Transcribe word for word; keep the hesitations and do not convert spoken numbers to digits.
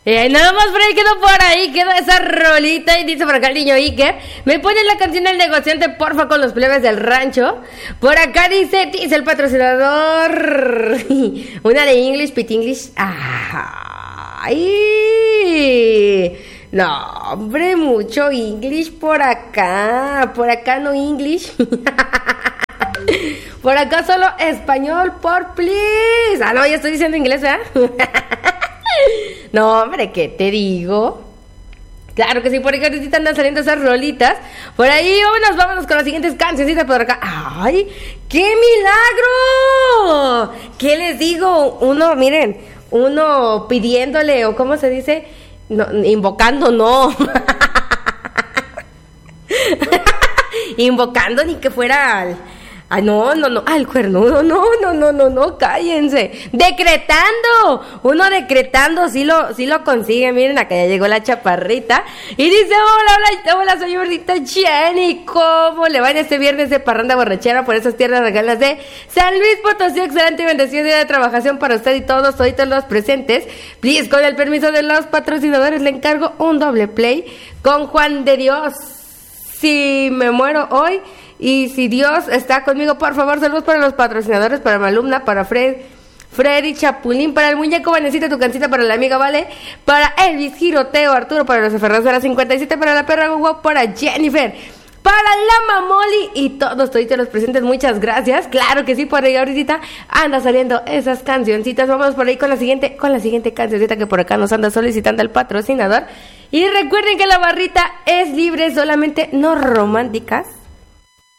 Eh, nada más por ahí quedó por ahí, quedó esa rolita y dice por acá el niño Iker. Me pone la canción del negociante, porfa, con los plebes del rancho. Por acá dice, dice el patrocinador. Una de English, Pit English. Ay. No, hombre, mucho English por acá. Por acá no English. Por acá solo español, por please. Ah, no, ya estoy diciendo inglés, ¿verdad? No, hombre, ¿qué te digo? Claro que sí, por acá ahorita andan saliendo esas rolitas. Por ahí, vámonos, vámonos con las siguientes cancioncitas por acá. ¡Ay! ¡Qué milagro! ¿Qué les digo? Uno, miren, uno pidiéndole, o ¿cómo se dice? No, invocando, no. Invocando ni que fuera al... Ah, no, no, no, al cuernudo, no, no, no, no, no, cállense. Decretando, uno decretando, sí lo, sí lo consigue. Miren, acá ya llegó la chaparrita y dice, hola, hola, hola, soy gordita Jenny. ¿Cómo le va en este viernes de parranda borrachera por esas tierras regalas de San Luis Potosí? Excelente y bendecido día de trabajación para usted y todos, todos los presentes. Please, con el permiso de los patrocinadores, le encargo un doble play con Juan de Dios. Si me muero hoy y si Dios está conmigo, por favor, saludos para los patrocinadores, para mi alumna, para Fred, Freddy Chapulín, para el muñeco Vanecita, tu cancita, para la amiga Vale, para Elvis, Giroteo, Arturo, para los aferrados de la cincuenta y siete, para la perra Gugu, para Jennifer, para la Mamoli y todos, toditos los presentes, muchas gracias. Claro que sí, por ahí ahorita anda saliendo esas cancioncitas. Vamos por ahí con la siguiente, con la siguiente cancioncita que por acá nos anda solicitando el patrocinador. Y recuerden que la barrita es libre, solamente no románticas.